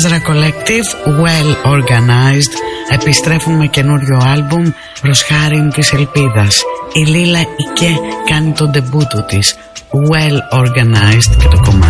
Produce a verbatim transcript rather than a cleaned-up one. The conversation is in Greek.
Ezra Collective, Well Organized, επιστρέφουν με καινούριο άλμπουμ προς χάριν της ελπίδας. Η Λίλα Ικέ κάνει τον ντεμπούτο της, Well Organized, και το κομμάτι